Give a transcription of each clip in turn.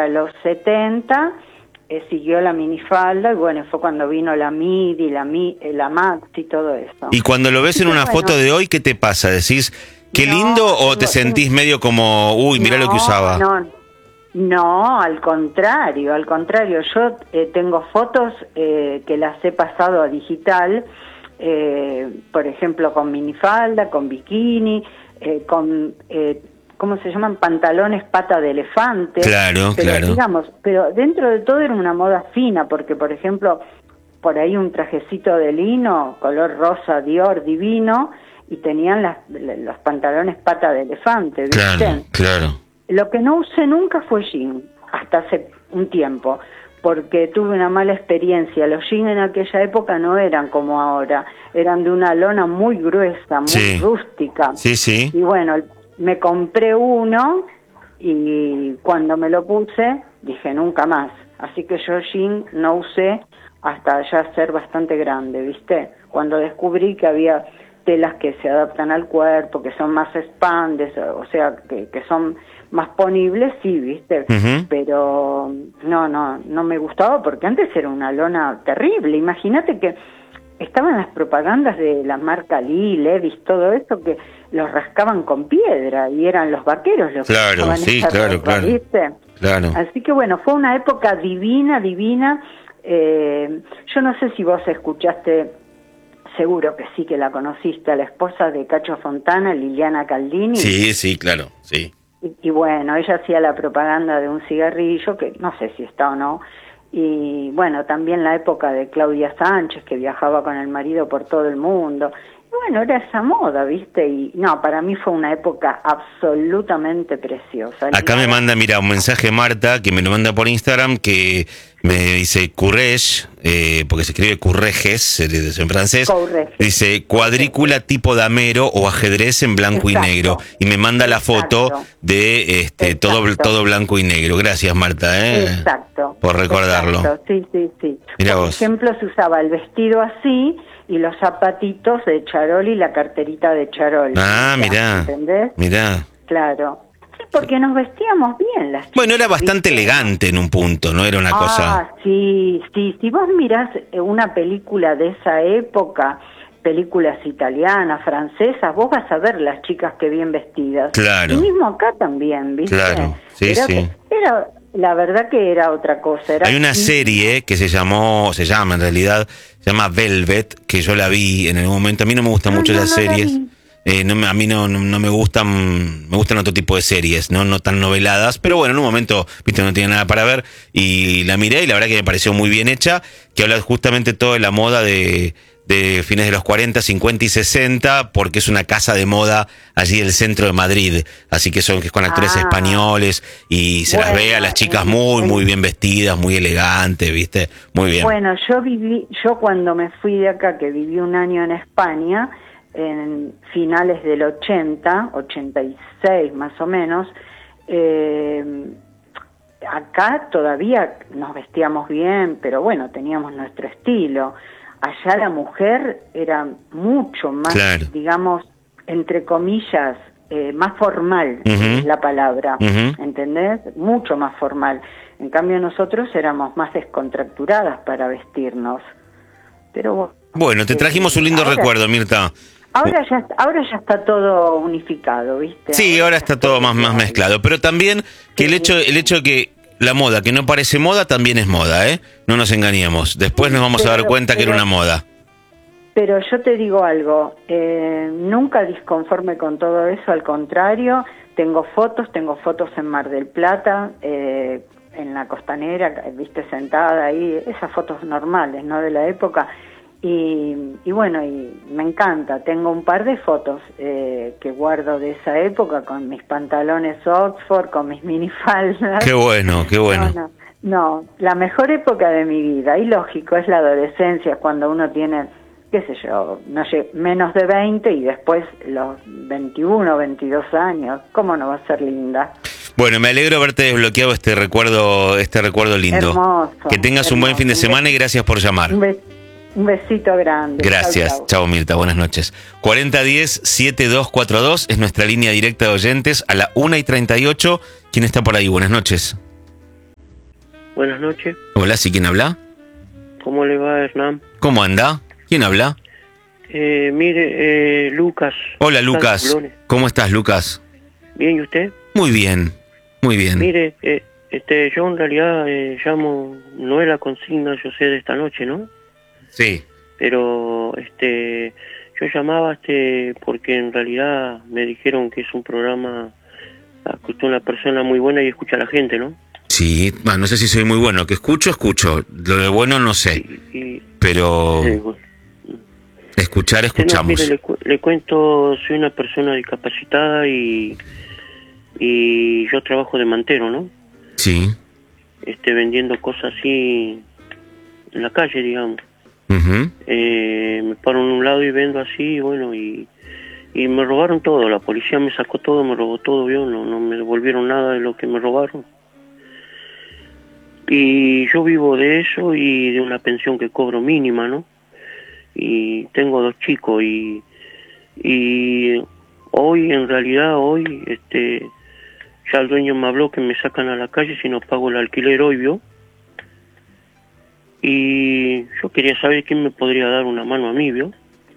para los 70 siguió la minifalda, y bueno, fue cuando vino la midi, la maxi, todo eso. Y cuando lo ves en una foto de hoy, ¿qué te pasa? ¿Decís, qué lindo, o te sentís medio como, uy, mirá lo que usaba? No, al contrario. Yo tengo fotos que las he pasado a digital, por ejemplo, con minifalda, con bikini, con... ¿cómo se llaman? Pantalones pata de elefante. Claro. Digamos, pero dentro de todo era una moda fina, porque, por ejemplo, por ahí un trajecito de lino, color rosa Dior divino, y tenían los pantalones pata de elefante, ¿viste? Claro. Lo que no usé nunca fue jean, hasta hace un tiempo, porque tuve una mala experiencia. Los jeans en aquella época no eran como ahora, eran de una lona muy gruesa, muy rústica. Sí. Y bueno, me compré uno y cuando me lo puse dije nunca más. Así que yo jean no usé hasta ya ser bastante grande, ¿viste? Cuando descubrí que había telas que se adaptan al cuerpo, que son más expandes, o sea, que son más ponibles, sí, ¿viste? Pero no me gustaba, porque antes era una lona terrible. Imagínate que estaban las propagandas de la marca Lee, Levi's, todo eso, que los rascaban con piedra, y eran los vaqueros los que usaban esa ropa, ¿viste? Claro. Así que bueno, fue una época divina. Yo no sé si vos escuchaste, seguro que sí, que la conociste, a la esposa de Cacho Fontana, Liliana Caldini. Sí, claro, sí. Y bueno, ella hacía la propaganda de un cigarrillo, que no sé si está o no. Y bueno, también la época de Claudia Sánchez, que viajaba con el marido por todo el mundo. Y bueno, era esa moda, ¿viste? Y no, para mí fue una época absolutamente preciosa. Acá me manda, mira, un mensaje Marta, que me lo manda por Instagram, que me dice Courrèges, porque se escribe Courrèges en francés. Dice cuadrícula tipo damero o ajedrez en blanco y negro. Y me manda la foto de todo blanco y negro. Gracias, Marta, Exacto. Por recordarlo. Sí. Mirá por vos. ejemplo, se usaba el vestido así y los zapatitos de charol y la carterita de charol. Mirá. ¿Entendés? Mirá. Claro. Sí, porque nos vestíamos bien las chicas. Bueno, era bastante elegante en un punto, no era una cosa... Sí. Si vos mirás una película de esa época, películas italianas, francesas, vos vas a ver las chicas que bien vestidas. Claro. Y mismo acá también, ¿viste? Claro, sí. La verdad que era otra cosa. Hay una serie que se llama en realidad, se llama Velvet, que yo la vi en algún momento. A mí no me gustan mucho esas series. A mí no me gustan otro tipo de series, no tan noveladas, pero bueno, en un momento, viste, no tenía nada para ver y la miré y la verdad que me pareció muy bien hecha, que habla justamente todo de la moda de fines de los 40, 50 y 60, porque es una casa de moda allí del centro de Madrid, así que es con actores españoles y se las ve a las chicas muy bien vestidas, muy elegantes, viste, muy bien. Bueno, yo cuando me fui de acá, que viví un año en España, en finales del 86 más o menos, acá todavía nos vestíamos bien, pero bueno, teníamos nuestro estilo. Allá la mujer era mucho más, digamos, entre comillas, más formal, es la palabra, ¿entendés? Mucho más formal. En cambio nosotros éramos más descontracturadas para vestirnos. Pero bueno, te trajimos un lindo recuerdo, Mirta. Ahora ya está todo unificado, ¿viste? Sí, ahora está todo más mezclado, pero también que el hecho de que la moda, que no parece moda, también es moda, ¿eh? No nos engañemos. Después nos vamos a dar cuenta que era una moda. Pero yo te digo algo, nunca disconforme con todo eso, al contrario, tengo fotos en Mar del Plata, en la Costanera, viste, sentada ahí, esas fotos normales, ¿no?, de la época. Y bueno, y me encanta, tengo un par de fotos que guardo de esa época con mis pantalones Oxford, con mis minifaldas. Qué bueno. No, la mejor época de mi vida, y lógico, es la adolescencia, cuando uno tiene, qué sé yo, no sé, menos de 20 y después los 21, 22 años, ¿cómo no va a ser linda? Bueno, me alegro haberte desbloqueado este recuerdo lindo. Hermoso. Que tengas un buen fin de semana y gracias por llamar. Un besito grande. Gracias. Chao, Mirta. Buenas noches. 4010-7242 es nuestra línea directa de oyentes a la 1:38. ¿Quién está por ahí? Buenas noches. Buenas noches. Hola, ¿sí quién habla? ¿Cómo le va, Hernán? ¿Cómo anda? ¿Quién habla? Mire, Lucas. Hola, Lucas. ¿Cómo estás, Lucas? Bien, ¿y usted? Muy bien, muy bien. Mire, yo en realidad llamo, no es la consigna, yo sé de esta noche, ¿no? Sí. Pero, yo llamaba, porque en realidad me dijeron que es un programa, que usted es una persona muy buena y escucha a la gente, ¿no? Sí, bueno, no sé si soy muy bueno. Que escucho. Lo de bueno no sé. Pero Bueno. escuchar, escuchamos. No, mire, le cuento, soy una persona discapacitada y yo trabajo de mantero, ¿no? Sí. Vendiendo cosas así en la calle, digamos. Uh-huh. Me paro en un lado y vendo así, bueno, y me robaron todo. La policía me sacó todo, me robó todo, ¿vio? No me devolvieron nada de lo que me robaron. Y yo vivo de eso y de una pensión que cobro mínima, ¿no? Y tengo 2 chicos y hoy, en realidad, ya el dueño me habló que me sacan a la calle si no pago el alquiler hoy, ¿vio? Y yo quería saber quién me podría dar una mano a mí, ¿vio?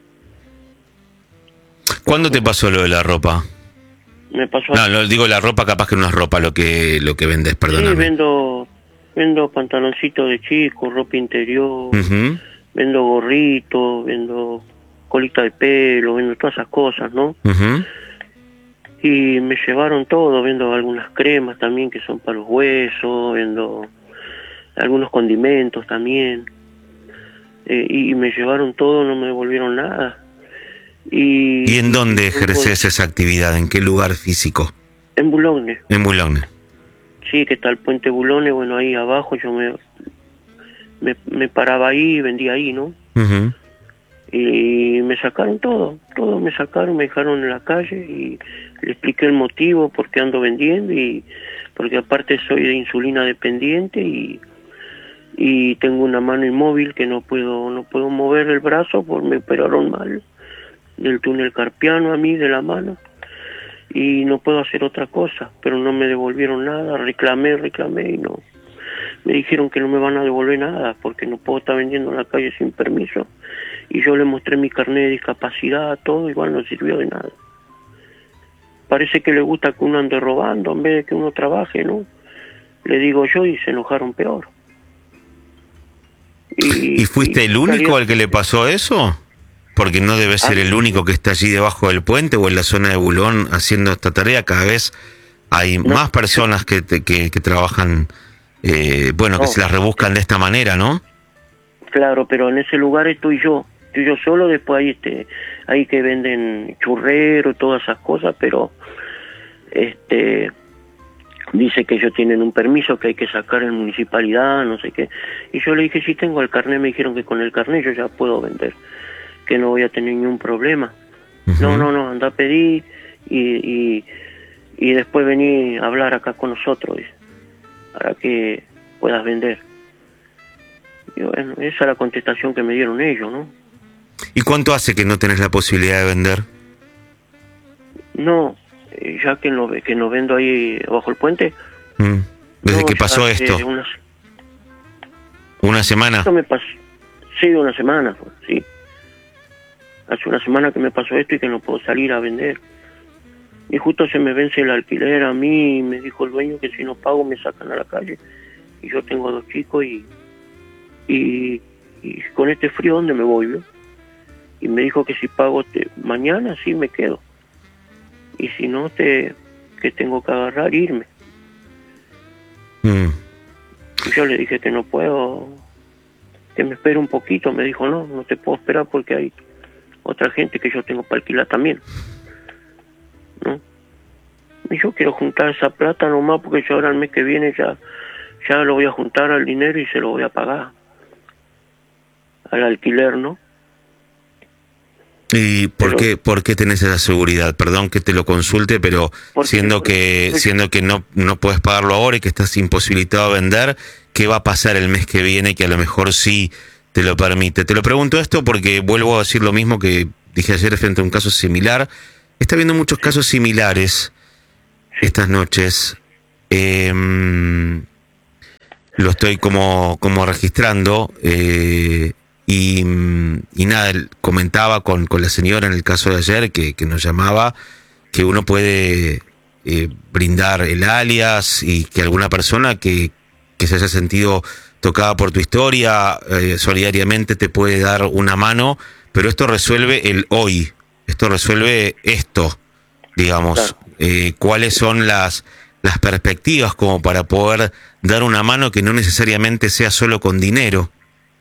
¿Cuándo te pasó lo de la ropa? Me pasó. No, digo la ropa, capaz que no es ropa lo que vendes, perdóname. Sí, vendo pantaloncitos de chico, ropa interior, uh-huh. Vendo gorritos, vendo colita de pelo, vendo todas esas cosas, ¿no? Uh-huh. Y me llevaron todo, vendo algunas cremas también que son para los huesos, vendo algunos condimentos también. Y me llevaron todo, no me devolvieron nada. ¿Y en dónde ejerces esa actividad? ¿En qué lugar físico? En Boulogne. En Boulogne. Sí, que está el puente Boulogne, bueno, ahí abajo yo me paraba ahí y vendía ahí, ¿no? Uh-huh. Y me sacaron todo me sacaron, me dejaron en la calle y le expliqué el motivo por qué ando vendiendo y porque aparte soy de insulina dependiente y tengo una mano inmóvil que no puedo mover el brazo porque me operaron mal del túnel carpiano a mí de la mano y no puedo hacer otra cosa, pero no me devolvieron nada, reclamé y no. Me dijeron que no me van a devolver nada porque no puedo estar vendiendo en la calle sin permiso. Y yo le mostré mi carnet de discapacidad, todo, igual no sirvió de nada. Parece que le gusta que uno ande robando en vez de que uno trabaje, ¿no? Le digo yo y se enojaron peor. ¿Y fuiste el único al que le pasó eso? Porque no debe ser el único que está allí debajo del puente o en la zona de Bulón haciendo esta tarea. Cada vez hay más personas que trabajan, que se las rebuscan de esta manera, ¿no? Claro, pero en ese lugar estoy yo solo. Después ahí que venden churrero, todas esas cosas, pero dice que ellos tienen un permiso que hay que sacar en municipalidad, no sé qué. Y yo le dije, si tengo el carnet, me dijeron que con el carnet yo ya puedo vender, que no voy a tener ningún problema. Uh-huh. No, anda a pedir y después vení a hablar acá con nosotros, para que puedas vender. Y bueno, esa es la contestación que me dieron ellos, ¿no? ¿Y cuánto hace que no tenés la posibilidad de vender? No, ya que no vendo ahí bajo el puente. ¿Desde que pasó esto? ¿Una semana? Esto me pasó, sí, una semana, sí. Hace una semana que me pasó esto y que no puedo salir a vender. Y justo se me vence el alquiler a mí y me dijo el dueño que si no pago me sacan a la calle. Y yo tengo 2 chicos y con este frío, ¿dónde me voy, ¿no? Y me dijo que si pago mañana, sí me quedo. Y si no, que tengo que agarrar e irme. Y yo le dije que no puedo, que me espere un poquito. Me dijo, no te puedo esperar porque hay otra gente que yo tengo para alquilar también, ¿no? Y yo quiero juntar esa plata nomás porque yo ahora el mes que viene ya lo voy a juntar al dinero y se lo voy a pagar al alquiler, ¿no? ¿Y por qué tenés esa seguridad? Perdón que te lo consulte, pero siendo que no puedes pagarlo ahora y que estás imposibilitado a vender, ¿qué va a pasar el mes que viene que a lo mejor sí te lo permite? Te lo pregunto esto porque vuelvo a decir lo mismo que dije ayer frente a un caso similar. Está habiendo muchos casos similares estas noches. lo estoy como registrando, y nada, comentaba con la señora en el caso de ayer que nos llamaba, que uno puede brindar el alias y que alguna persona que se haya sentido tocada por tu historia, solidariamente te puede dar una mano, pero esto resuelve el hoy, esto resuelve esto, digamos, claro. ¿Cuáles son las perspectivas como para poder dar una mano que no necesariamente sea solo con dinero?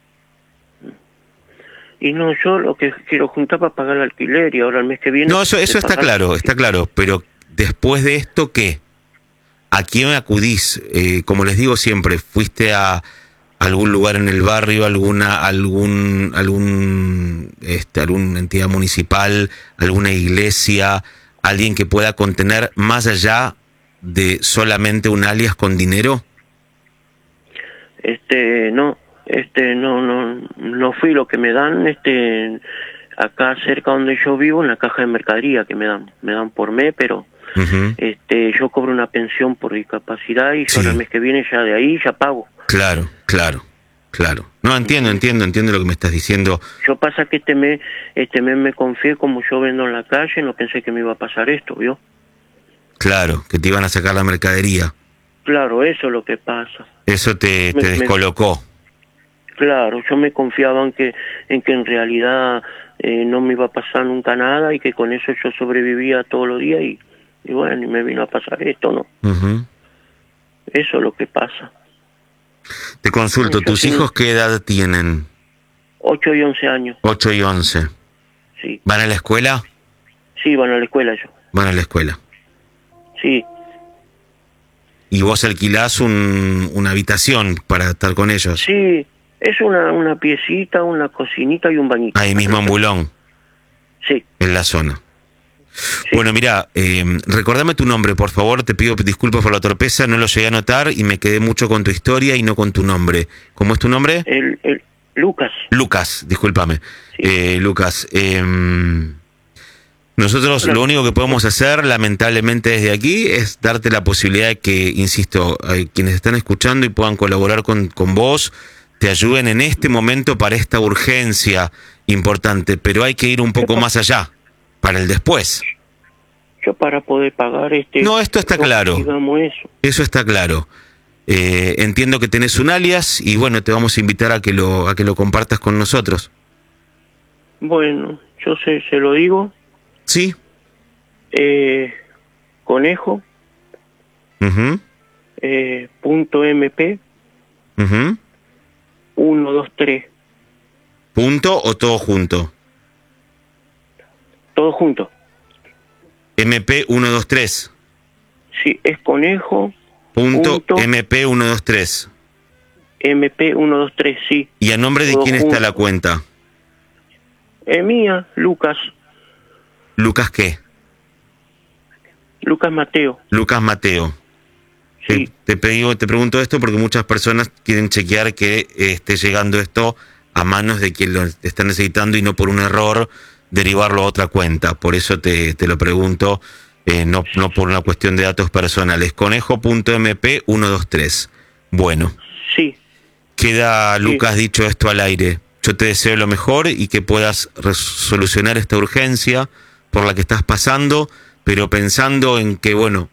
Y no, yo lo que quiero juntar para pagar el alquiler y ahora el mes que viene... No, eso está claro, pero después de esto, ¿qué? ¿A quién acudís? Como les digo siempre, ¿fuiste a algún lugar en el barrio, alguna entidad municipal, alguna iglesia, alguien que pueda contener más allá de solamente un alias con dinero? No fui. Lo que me dan acá cerca donde yo vivo, en la caja de mercadería que me dan por mes, pero uh-huh. Yo cobro una pensión por discapacidad y yo el mes que viene ya de ahí ya pago. Claro. No, entiendo lo que me estás diciendo. Yo pasa que este mes me confié, como yo vendo en la calle, no pensé que me iba a pasar esto, ¿vio? Claro, que te iban a sacar la mercadería. Claro, eso es lo que pasa. Eso te descolocó. Claro, yo me confiaba en que en realidad no me iba a pasar nunca nada y que con eso yo sobrevivía todos los días y bueno, y me vino a pasar esto, ¿no? Uh-huh. Eso es lo que pasa. Te consulto, ¿tus hijos qué edad tienen? 8 y 11 años. 8 y 11. Sí. ¿Van a la escuela? Sí, van a la escuela ellos. Van a la escuela. Sí. ¿Y vos alquilás una habitación para estar con ellos? Sí, es una piecita, una cocinita y un bañito. Ahí mismo en Bulón. Sí. En la zona. Sí. Bueno, mira, recordame tu nombre, por favor, te pido disculpas por la torpeza, no lo llegué a notar y me quedé mucho con tu historia y no con tu nombre. ¿Cómo es tu nombre? Lucas. Lucas, discúlpame. Sí. Lucas, nosotros lo único que podemos hacer, lamentablemente desde aquí, es darte la posibilidad de que, insisto, quienes están escuchando y puedan colaborar con vos, te ayuden en este momento para esta urgencia importante, pero hay que ir un poco más allá, para el después. Yo para poder pagar No, esto está claro. Digamos eso. Eso está claro. Entiendo que tenés un alias y bueno, te vamos a invitar a que lo compartas con nosotros. Bueno, yo se lo digo. Sí. Conejo. Uh-huh. .mp. Uh-huh. 123. ¿Punto o todo junto? Todo junto. MP 123. Sí, es conejo. MP 123. MP 123, sí. ¿Y a nombre de todo quién junto. Está la cuenta? Mía, Lucas. ¿Lucas qué? Lucas Mateo. Lucas Mateo. Sí. Te pregunto esto porque muchas personas quieren chequear que esté llegando esto a manos de quien lo está necesitando y no por un error derivarlo a otra cuenta. Por eso te lo pregunto, no por una cuestión de datos personales. Conejo.mp 123. Bueno. Sí. Queda, Lucas, sí, dicho esto al aire. Yo te deseo lo mejor y que puedas solucionar esta urgencia por la que estás pasando, pero pensando en que, bueno,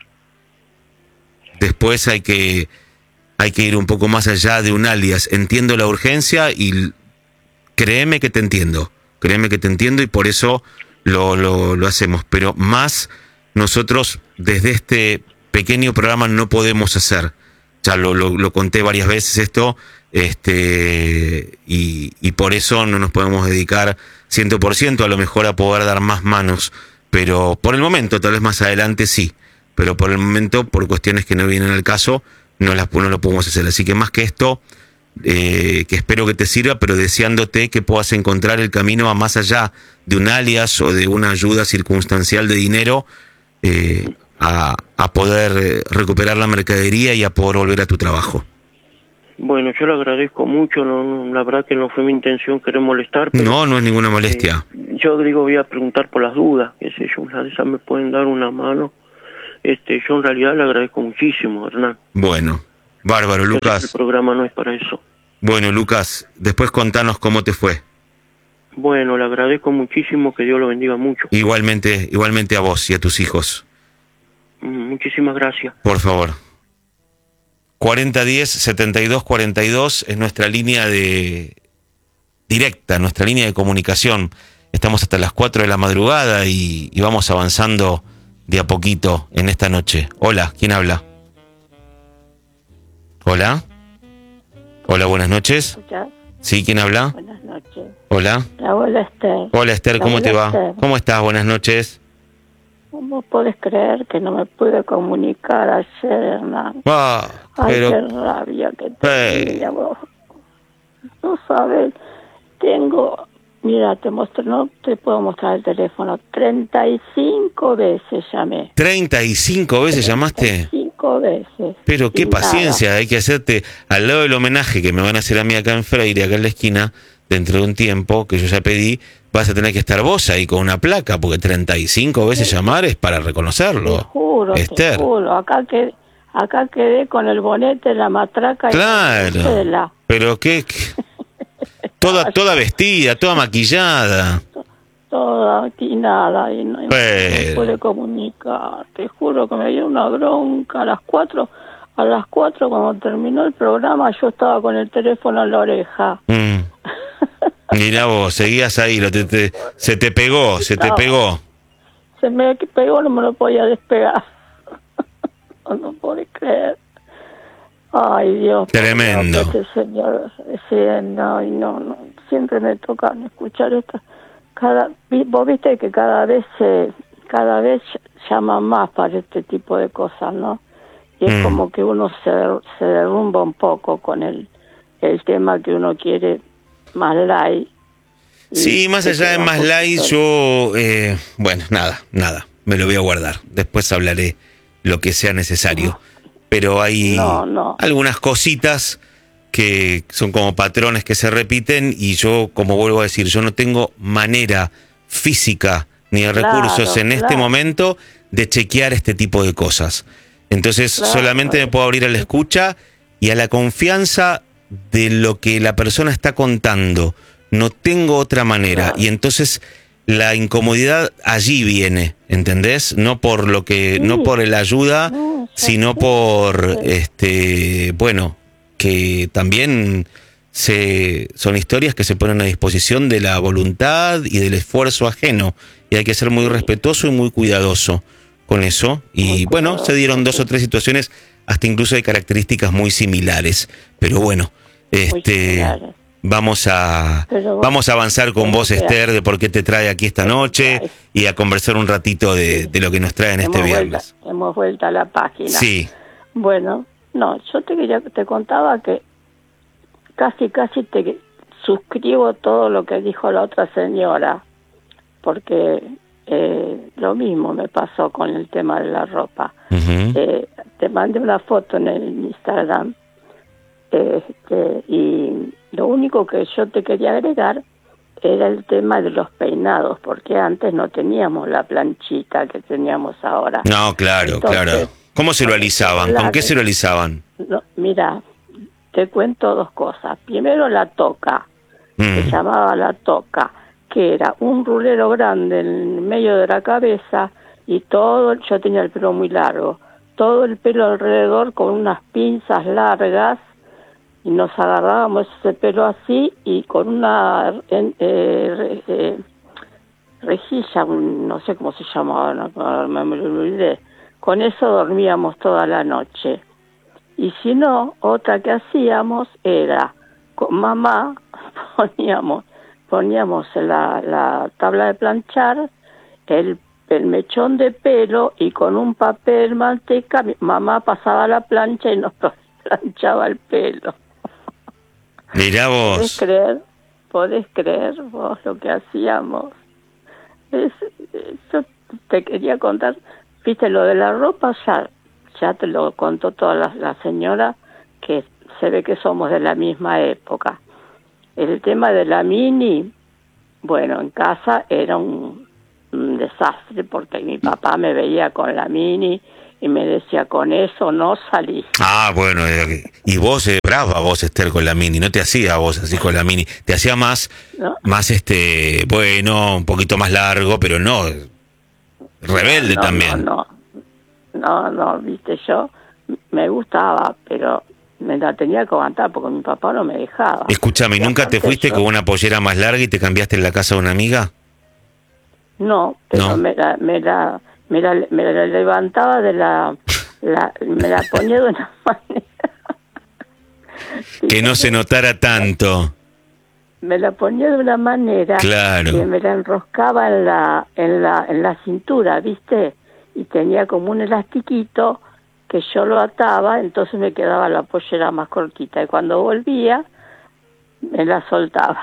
después hay que ir un poco más allá de un alias. Entiendo la urgencia y créeme que te entiendo y por eso lo hacemos. Pero más nosotros desde este pequeño programa no podemos hacer. Ya lo conté varias veces esto, y por eso no nos podemos dedicar 100% a lo mejor a poder dar más manos. Pero por el momento, tal vez más adelante sí. Pero por el momento, por cuestiones que no vienen al caso, no lo podemos hacer. Así que más que esto, que espero que te sirva, pero deseándote que puedas encontrar el camino a más allá de un alias o de una ayuda circunstancial de dinero, a poder recuperar la mercadería y a poder volver a tu trabajo. Bueno, yo le agradezco mucho, la verdad que no fue mi intención querer molestar. Pero, no es ninguna molestia. Yo digo, voy a preguntar por las dudas, qué sé yo, una de esas me pueden dar una mano. Yo en realidad le agradezco muchísimo, Hernán. Bueno, Bárbaro, Lucas. El programa no es para eso. Bueno, Lucas, después contanos cómo te fue. Bueno, le agradezco muchísimo, que Dios lo bendiga mucho. Igualmente a vos y a tus hijos. Muchísimas gracias. Por favor. 4010-7242 es nuestra línea directa, nuestra línea de comunicación. Estamos hasta las 4 de la madrugada y vamos avanzando de a poquito en esta noche. Hola, ¿quién habla? Hola. Hola, buenas noches. ¿Escuchás? Sí, ¿quién habla? Buenas noches. Hola. La abuela Esther. Hola, Esther, La ¿cómo te abuela va? Esther. ¿Cómo estás? Buenas noches. ¿Cómo puedes creer que no me pude comunicar ayer, Hernán? Ah, Ay, pero... qué rabia que tenía vos. No sabes, tengo... Mira, no te puedo mostrar el teléfono. 35 veces llamé. ¿35 veces llamaste? 35 veces. Pero qué Y paciencia, nada. hay que hacerte al lado del homenaje que me van a hacer a mí acá en Freire, acá en la esquina, dentro de un tiempo, que yo ya pedí, vas a tener que estar vos ahí con una placa, porque 35 veces llamar es para reconocerlo. Te juro, Esther. te juro. Acá quedé con el bonete, la matraca y la Claro, cela. pero qué... Toda vestida, toda maquillada. Toda aquí nada y no me pude comunicar. Te juro que me dio una bronca a las 4 cuando terminó el programa. Yo estaba con el teléfono en la oreja. Mirá vos, seguías ahí, se te pegó. Se me pegó, no me lo podía despegar. No puedo creer. Ay, Dios. Tremendo. Este señor, sí, no, siempre me toca escuchar esto. Vos viste que cada vez llaman más para este tipo de cosas, ¿no? Y es como que uno se derrumba un poco con el tema que uno quiere más light. Sí, más allá de más light, yo, bueno, nada, me lo voy a guardar. Después hablaré lo que sea necesario. Pero hay algunas cositas que son como patrones que se repiten y yo, como vuelvo a decir, yo no tengo manera física ni de recursos en este momento de chequear este tipo de cosas. Entonces solamente me puedo abrir a la escucha y a la confianza de lo que la persona está contando. No tengo otra manera y entonces la incomodidad allí viene, ¿entendés? No por lo que, no por el ayuda, sino por bueno, que también son historias que se ponen a disposición de la voluntad y del esfuerzo ajeno, y hay que ser muy respetuoso y muy cuidadoso con eso. Y bueno, se dieron 2 o 3 situaciones hasta incluso de características muy similares, pero bueno, vamos a avanzar con vos, Esther, de por qué te trae aquí esta noche y a conversar un ratito de lo que nos trae en este viernes. Hemos vuelto a la página. Sí. Bueno, no, yo te contaba que casi te suscribo todo lo que dijo la otra señora, porque lo mismo me pasó con el tema de la ropa. Te mandé una foto en el Instagram. Y lo único que yo te quería agregar era el tema de los peinados, porque antes no teníamos la planchita que teníamos ahora. No, claro. ¿Cómo se lo alisaban? ¿Con qué se lo alisaban? No, mira, te cuento 2 cosas. Primero, la toca, se llamaba la toca, que era un rulero grande en medio de la cabeza y yo tenía el pelo muy largo, todo el pelo alrededor con unas pinzas largas, y nos agarrábamos ese pelo así y con una rejilla, no sé cómo se llamaba, no, me lo olvidé. Con eso dormíamos toda la noche. Y si no, otra que hacíamos era, con mamá, poníamos la tabla de planchar, el mechón de pelo, y con un papel manteca, mamá pasaba la plancha y nos planchaba el pelo. Mirá vos. ¿Podés creer vos lo que hacíamos? Yo te quería contar, viste, lo de la ropa ya te lo contó toda la señora, que se ve que somos de la misma época. El tema de la mini, bueno, en casa era un desastre, porque mi papá me veía con la mini y me decía, con eso no salís. Ah, bueno, y vos, brava vos, Esther, con la mini, no te hacía vos así con la mini, te hacía más, ¿No? más bueno, un poquito más largo, pero no, rebelde también. No, viste, yo me gustaba, pero me la tenía que aguantar porque mi papá no me dejaba. Escúchame, Y ¿nunca te aparte fuiste con una pollera más larga y te cambiaste en la casa de una amiga? No, pero No. me la levantaba me la ponía de una manera. Que no se notara tanto. Me la ponía de una manera Claro. que me la enroscaba en la cintura, ¿viste? Y tenía como un elastiquito que yo lo ataba, entonces me quedaba la pollera más cortita. Y cuando volvía, me la soltaba.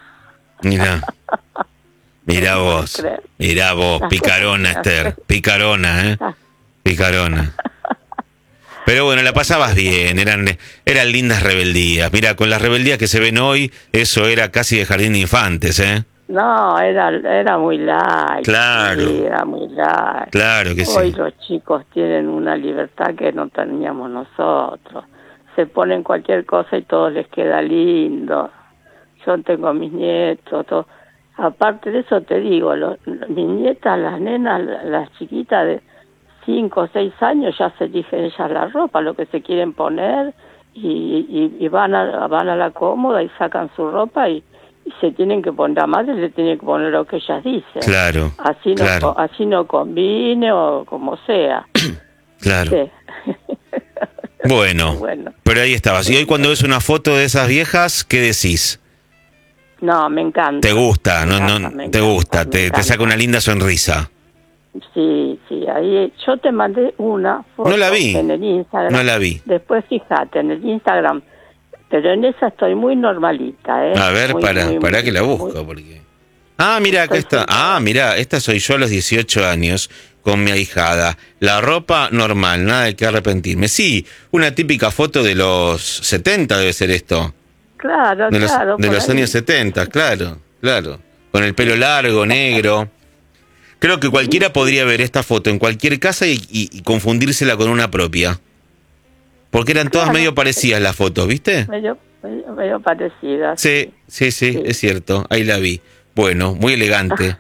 Mirá vos, picarona, Esther, picarona, picarona. Pero bueno, la pasabas bien, eran lindas rebeldías. Mira, con las rebeldías que se ven hoy, eso era casi de jardín de infantes, No, era muy light. Claro. Sí, era muy light. Claro que Hoy sí. los chicos tienen una libertad que no teníamos nosotros. Se ponen cualquier cosa y todo les queda lindo. Yo tengo a mis nietos, todo. Aparte de eso te digo, mis nietas, las nenas, las chiquitas de 5 o 6 años ya se eligen ellas la ropa, lo que se quieren poner y van a la cómoda y sacan su ropa y se tienen que poner, la madre le tiene que poner lo que ellas dicen. Claro, Así no combine o como sea. Claro. Sí. Bueno, pero ahí estabas. Y hoy cuando ves una foto de esas viejas, ¿qué decís? No, me encanta. ¿Te gusta? Te gusta, te saca una linda sonrisa. Sí, ahí yo te mandé una foto. No la vi. En el Instagram. No la vi. Después fíjate en el Instagram, pero en esa estoy muy normalita, A ver, para que la busco, porque... Ah, mira, acá está. Ah, mira, esta soy yo a los 18 años con mi ahijada. La ropa normal, nada de que arrepentirme. Sí, una típica foto de los 70 debe ser esto. Claro, de los ahí. años 70, claro. Con el pelo largo, negro. Creo que cualquiera podría ver esta foto en cualquier casa y confundírsela con una propia. Porque eran todas medio parecidas las fotos, ¿viste? Medio parecidas. Sí, es cierto, ahí la vi. Bueno, muy elegante.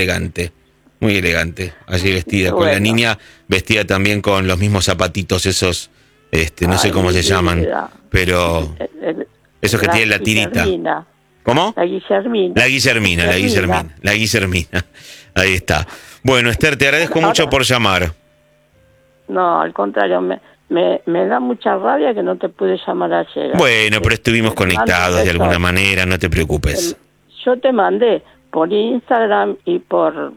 Allí vestida, con la niña vestida también con los mismos zapatitos esos, no sé cómo se llaman, pero esos que tienen la tirita. Guillermina. ¿Cómo? La Guillermina. La Guillermina. Ahí está. Bueno, Esther, te agradezco mucho por llamar. No, al contrario, me da mucha rabia que no te pude llamar ayer. Bueno, pero estuvimos conectados de alguna manera, no te preocupes. Yo te mandé por Instagram y por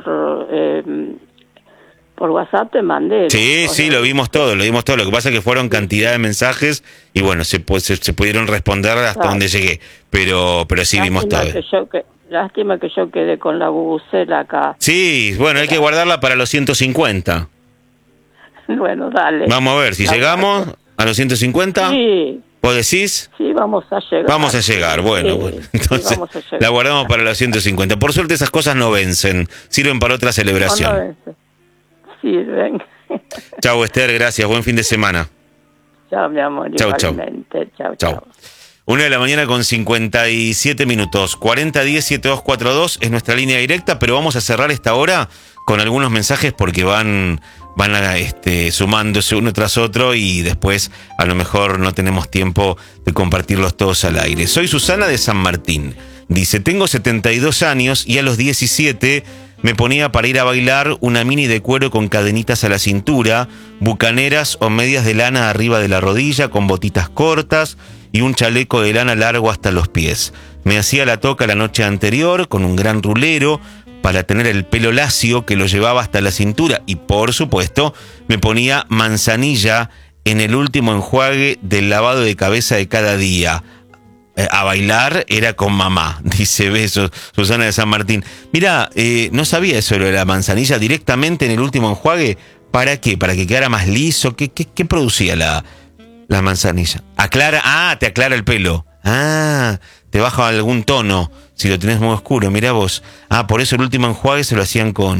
WhatsApp te mandé. Sí, lo vimos todo. Lo que pasa es que fueron cantidad de mensajes y bueno, se pudieron responder hasta donde llegué. Pero sí vimos todo. Lástima que yo quedé con la bubucela acá. Sí, bueno, hay que guardarla para los 150. Bueno, dale. Vamos a ver, si llegamos a los 150. Sí. ¿Vos decís? Sí, vamos a llegar. Vamos a llegar, bueno. Entonces, vamos a llegar. La guardamos para los 150. Por suerte esas cosas no vencen, sirven para otra celebración. No vencen. Sirven. Chau, Esther, gracias. Buen fin de semana. Chao, mi amor. Chau. Igualmente. Chau. 1:00 con 57 minutos. 4010-7242 es nuestra línea directa, pero vamos a cerrar esta hora con algunos mensajes porque van sumándose uno tras otro y después a lo mejor no tenemos tiempo de compartirlos todos al aire. Soy Susana de San Martín. Dice, tengo 72 años y a los 17 me ponía para ir a bailar una mini de cuero con cadenitas a la cintura, bucaneras o medias de lana arriba de la rodilla con botitas cortas y un chaleco de lana largo hasta los pies. Me hacía la toca la noche anterior con un gran rulero para tener el pelo lacio que lo llevaba hasta la cintura y, por supuesto, me ponía manzanilla en el último enjuague del lavado de cabeza de cada día. A bailar era con mamá, dice besos Susana de San Martín. Mirá, no sabía eso de la manzanilla directamente en el último enjuague. ¿Para qué? ¿Para que quedara más liso? ¿Qué producía la manzanilla? Te aclara el pelo. Te baja algún tono si lo tenés muy oscuro, mirá vos. Por eso el último enjuague se lo hacían con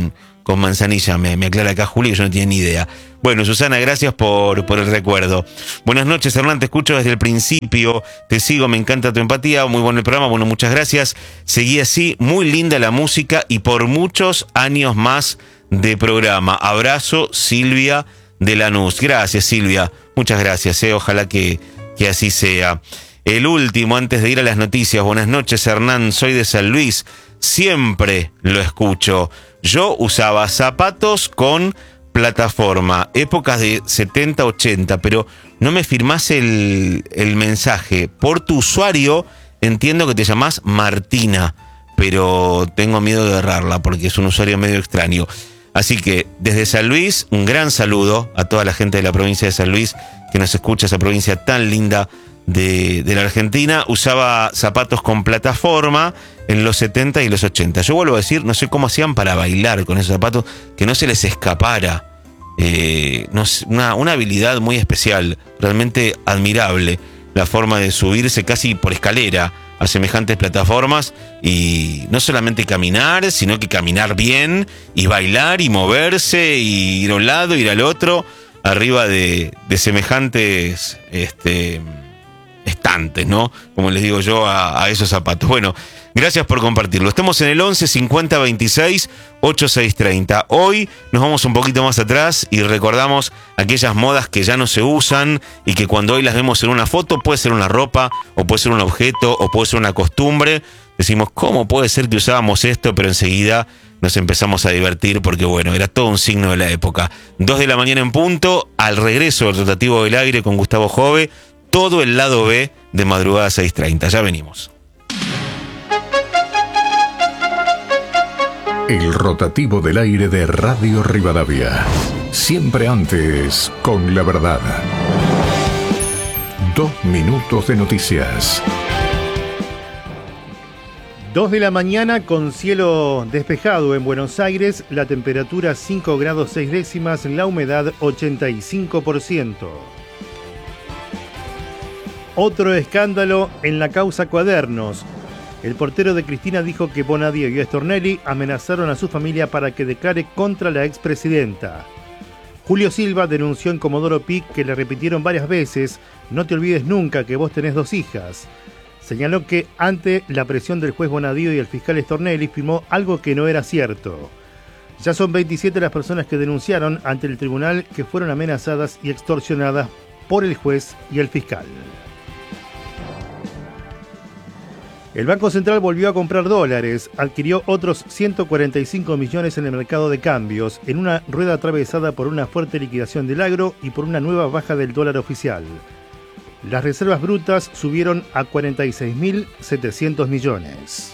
con manzanilla, me aclara acá Juli, que yo no tenía ni idea. Bueno, Susana, gracias por el recuerdo. Buenas noches, Hernán, te escucho desde el principio, te sigo, me encanta tu empatía, muy bueno el programa, bueno, muchas gracias. Seguí así, muy linda la música y por muchos años más de programa. Abrazo, Silvia de Lanús. Gracias, Silvia, muchas gracias, ojalá que así sea. El último, antes de ir a las noticias. Buenas noches, Hernán, soy de San Luis, siempre lo escucho. Yo usaba zapatos con plataforma, épocas de 70, 80, pero no me firmás el mensaje. Por tu usuario entiendo que te llamás Martina, pero tengo miedo de errarla porque es un usuario medio extraño. Así que desde San Luis, un gran saludo a toda la gente de la provincia de San Luis que nos escucha, esa provincia tan linda de la Argentina. Usaba zapatos con plataforma en los 70 y los 80. Yo vuelvo a decir, no sé cómo hacían para bailar con esos zapatos, que no se les escapara. No sé, una habilidad muy especial, realmente admirable, la forma de subirse casi por escalera a semejantes plataformas y no solamente caminar, sino que caminar bien y bailar y moverse y ir a un lado, ir al otro, arriba de semejantes estantes, ¿no? Como les digo yo a esos zapatos. Bueno, gracias por compartirlo. Estamos en el 11 50 26 8630. Hoy nos vamos un poquito más atrás y recordamos aquellas modas que ya no se usan y que cuando hoy las vemos en una foto, puede ser una ropa, o puede ser un objeto, o puede ser una costumbre, decimos, ¿cómo puede ser que usábamos esto? Pero enseguida nos empezamos a divertir porque, bueno, era todo un signo de la época. 2 de la mañana en punto, al regreso del Rotativo del Aire con Gustavo Jove, todo el lado B de Madrugada 630. Ya venimos. El Rotativo del Aire de Radio Rivadavia. Siempre antes con la verdad. 2 minutos de noticias. 2 de la mañana con cielo despejado en Buenos Aires, la temperatura 5 grados 6 décimas, la humedad 85%. Otro escándalo en la causa Cuadernos. El portero de Cristina dijo que Bonadío y Stornelli amenazaron a su familia para que declare contra la expresidenta. Julio Silva denunció en Comodoro Pi que le repitieron varias veces: no te olvides nunca que vos tenés 2 hijas. Señaló que ante la presión del juez Bonadío y el fiscal Stornelli firmó algo que no era cierto. Ya son 27 las personas que denunciaron ante el tribunal que fueron amenazadas y extorsionadas por el juez y el fiscal. El Banco Central volvió a comprar dólares, adquirió otros 145 millones en el mercado de cambios, en una rueda atravesada por una fuerte liquidación del agro y por una nueva baja del dólar oficial. Las reservas brutas subieron a 46.700 millones.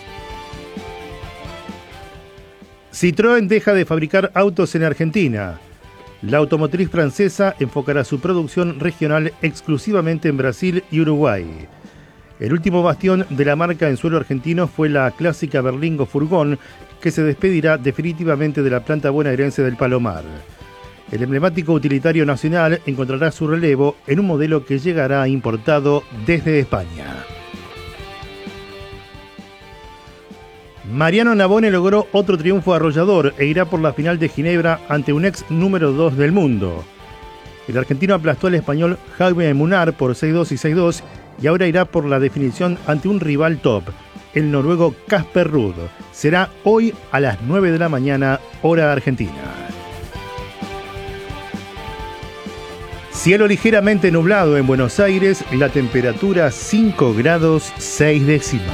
Citroën deja de fabricar autos en Argentina. La automotriz francesa enfocará su producción regional exclusivamente en Brasil y Uruguay. El último bastión de la marca en suelo argentino fue la clásica Berlingo Furgón, que se despedirá definitivamente de la planta bonaerense del Palomar. El emblemático utilitario nacional encontrará su relevo en un modelo que llegará importado desde España. Mariano Navone logró otro triunfo arrollador e irá por la final de Ginebra ante un ex número 2 del mundo. El argentino aplastó al español Jaime Munar por 6-2 y 6-2 y ahora irá por la definición ante un rival top, el noruego Casper Ruud. Será hoy a las 9 de la mañana, hora argentina. Cielo ligeramente nublado en Buenos Aires, la temperatura 5 grados 6 décimas.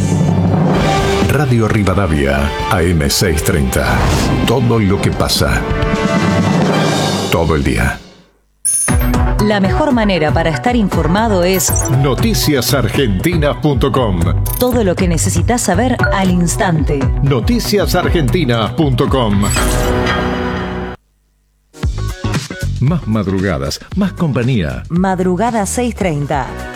Radio Rivadavia, AM 630. Todo lo que pasa. Todo el día. La mejor manera para estar informado es noticiasargentinas.com. Todo lo que necesitas saber al instante. Noticiasargentinas.com. Más madrugadas, más compañía. Madrugada 630.